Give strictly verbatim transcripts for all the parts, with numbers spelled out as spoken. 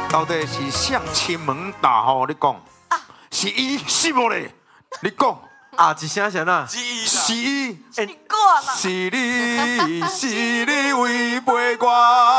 到底是向亲门大号？你讲，是伊是无咧？你讲啊，一声声啊， 是伊， 你过了。 是你，是你违背我，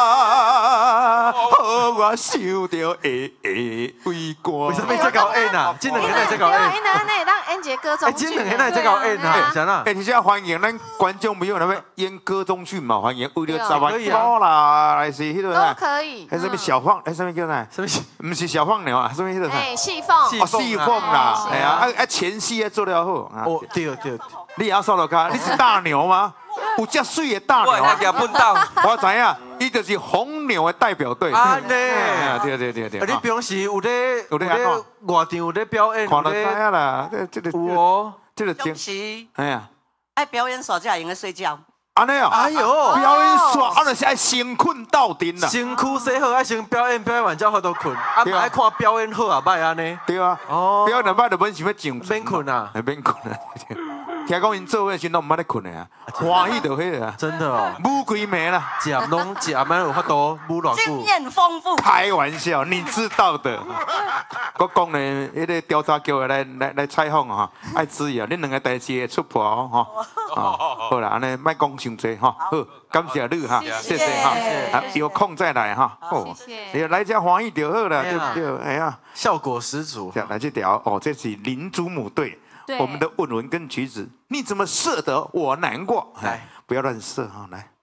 好我受着会会为官。 为什么这搞 N 啊？这两个在这搞 N， 因那那让 N 姐歌中哎，这两个在这搞 N 啊？啥啦？ 哎，你现在欢迎咱观众朋友那边演歌中剧嘛？欢迎为了十万可以啊多啦，还是迄个都可以。 还是什么小放？哎，什么叫啥？ 什么？ 不是小放鸟啊，什么迄个啥？ 哎，细缝。 哦，细缝啦， 哎哎呀，啊啊，前戏要做了好。 哦，对对。 你也扫落卡，你是大牛吗？有遮水的大牛我那个笨到， 我知影，伊就是红牛的代表队。 啊，对， 对对对对。 你平时有咧有咧安怎？ 外场有咧表演， 看得知影啦，这这个有哦， 这个中时哎呀， 爱表演耍才用个睡觉。 安尼哦， 哎呦， 表演耍，啊，就是爱先困到顶啦。 身躯洗好，爱先表演，表演完才好多困，啊，爱看表演好啊，歹安尼。 对啊， 哦， 表演两摆就免想要上免困啊， 免困啊。听讲因做伙时拢毋捌咧困的啊，欢喜就迄个啊， 真的哦， 舞规暝啦。 食拢食，慢有法度舞偌久经。验丰富。 开玩笑，你知道的。我讲咧，迄个调查局来来来采访哈，爱注意啊，恁两个代志会出破哦，哈。好啦，安尼莫讲伤济哈。好，感谢你哈，谢谢哈。啊，有空再来哈。 哦，谢谢。 你来这欢喜就好了，对不对？哎呀， 效果十足。 来这条哦，这是林祖母队。我们的文文跟橘子，你怎么舍得我难过？来，不要乱射哈，来。